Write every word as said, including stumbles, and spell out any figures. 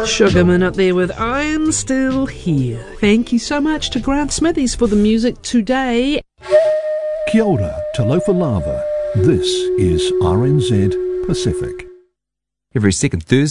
Sugarman up there with I'm Still Here. Thank you so much to Grant Smithies for the music today. Kia ora, Talofa Lava. This is R N Z Pacific. Every second Thursday